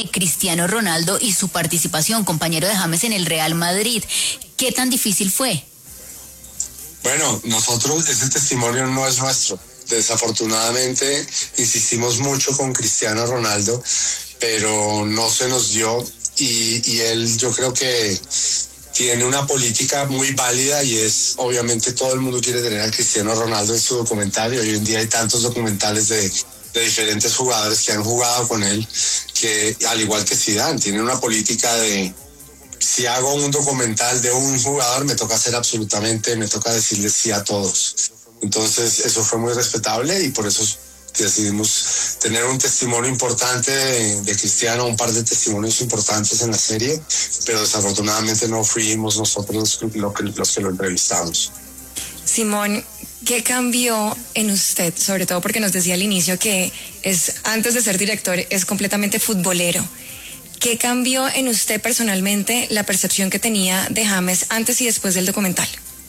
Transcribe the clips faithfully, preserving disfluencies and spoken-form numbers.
de Cristiano Ronaldo y su participación, compañero de James en el Real Madrid. ¿Qué tan difícil fue? Bueno, nosotros, ese testimonio no es nuestro. Desafortunadamente insistimos mucho con Cristiano Ronaldo, pero no se nos dio y, y él yo creo que tiene una política muy válida y es, obviamente todo el mundo quiere tener a Cristiano Ronaldo en su documental y hoy en día hay tantos documentales de, de diferentes jugadores que han jugado con él que, al igual que Zidane, tiene una política de si hago un documental de un jugador me toca hacer absolutamente, me toca decirle sí a todos. Entonces eso fue muy respetable y por eso decidimos tener un testimonio importante de, de Cristiano, un par de testimonios importantes en la serie, pero desafortunadamente no fuimos nosotros los que, los que lo entrevistamos. Simón, ¿qué cambió en usted? Sobre todo porque nos decía al inicio que es, antes de ser director es completamente futbolero. ¿Qué cambió en usted personalmente la percepción que tenía de James antes y después del documental?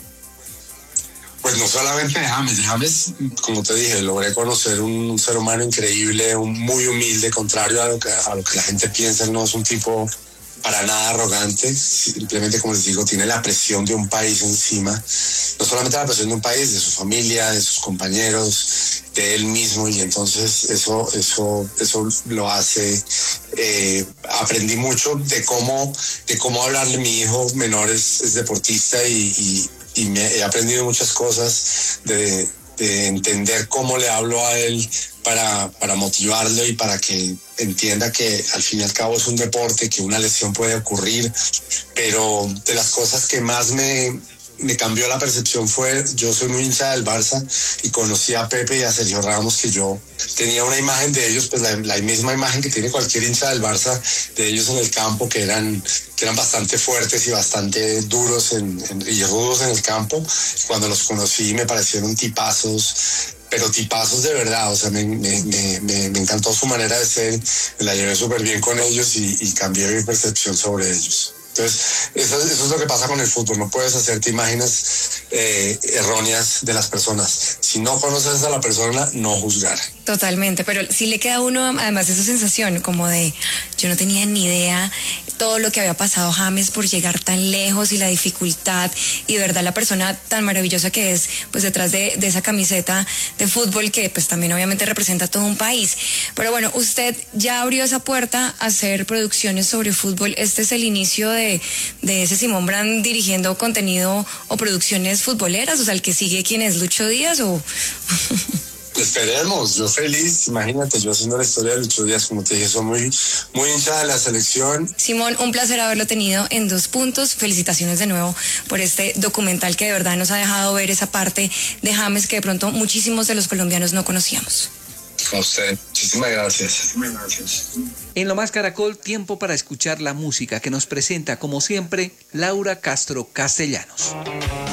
Pues no solamente de James, de James, como te dije, logré conocer un ser humano increíble, un muy humilde, contrario a lo que, a lo que la gente piensa. Él no es un tipo para nada arrogante, simplemente, como les digo, tiene la presión de un país encima, no solamente la presión de un país, de su familia, de sus compañeros, de él mismo, y entonces eso, eso, eso lo hace. Eh, aprendí mucho de cómo, de cómo hablarle. Mi hijo menor es, es deportista y, y, y me he aprendido muchas cosas de, de entender cómo le hablo a él para, para motivarlo y para que entienda que al fin y al cabo es un deporte, que una lesión puede ocurrir, pero de las cosas que más me, me cambió la percepción fue, yo soy muy hincha del Barça y conocí a Pepe y a Sergio Ramos, que yo tenía una imagen de ellos, pues la, la misma imagen que tiene cualquier hincha del Barça, de ellos en el campo, que eran, que eran bastante fuertes y bastante duros en, en, y rudos en el campo. Cuando los conocí me parecieron tipazos, pero tipazos de verdad, o sea, me, me, me, me encantó su manera de ser, me la llevé súper bien con ellos y, y cambié mi percepción sobre ellos. Entonces, eso, eso es lo que pasa con el fútbol, no puedes hacerte imágenes eh, erróneas de las personas. Si no conoces a la persona, no juzgar. Totalmente, pero sí le queda a uno además esa sensación como de, yo no tenía ni idea todo lo que había pasado James por llegar tan lejos y la dificultad y de verdad la persona tan maravillosa que es pues detrás de, de esa camiseta de fútbol que pues también obviamente representa todo un país. Pero bueno, usted ya abrió esa puerta a hacer producciones sobre fútbol. Este es el inicio de, de ese Simón Brand dirigiendo contenido o producciones futboleras, o sea, el que sigue, ¿quién es? ¿Lucho Díaz o...? Esperemos, yo feliz, imagínate, yo haciendo la historia de Lucho Díaz, como te dije, soy muy, muy hincha de la selección. Simón, un placer haberlo tenido en Dos Puntos, felicitaciones de nuevo por este documental que de verdad nos ha dejado ver esa parte de James que de pronto muchísimos de los colombianos no conocíamos. A usted, muchísimas gracias. Muchísimas gracias. En Lo Más Caracol, tiempo para escuchar la música que nos presenta, como siempre, Laura Castro Castellanos.